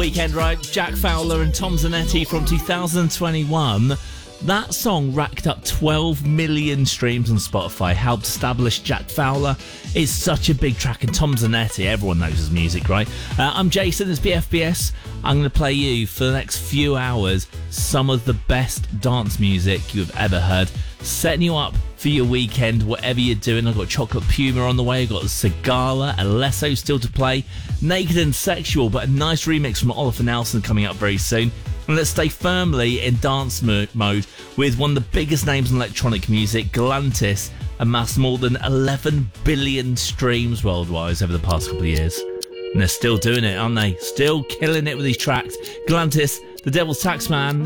Weekend, right? Jack Fowler and Tom Zanetti from 2021. That song racked up 12 million streams on Spotify, helped establish Jack Fowler. It's such a big track, and Tom Zanetti, everyone knows his music, right? I'm Jason, it's BFBS. I'm going to play you for the next few hours some of the best dance music you've ever heard, setting you up for your weekend, whatever you're doing. I've got Chocolate Puma on the way, I've got Sigala, Alesso still to play, Naked and Sexual, but a nice remix from Oliver Nelson coming up very soon. And let's stay firmly in dance mode with one of the biggest names in electronic music. Galantis amassed more than 11 billion streams worldwide over the past couple of years. And they're still doing it, aren't they? Still killing it with these tracks. Galantis, The Devil's Taxman.